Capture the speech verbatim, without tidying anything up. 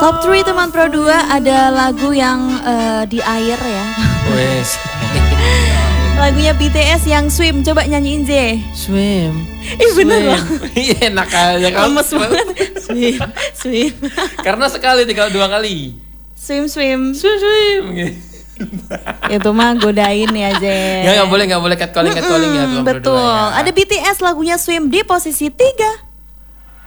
Top tiga teman Pro dua ada lagu yang uh, di air ya. Wes. Lagunya B T S yang Swim, coba nyanyiin Z. Swim. Ih bener loh. Iya enak aja kamu. Lemes banget. Swim, swim. Karena sekali tinggal dua kali. Swim, swim. Swim swim. Itu mah godain ya Z. Nggak nggak boleh nggak boleh catcalling catcalling ya. Betul. Ada B T S lagunya Swim di posisi tiga.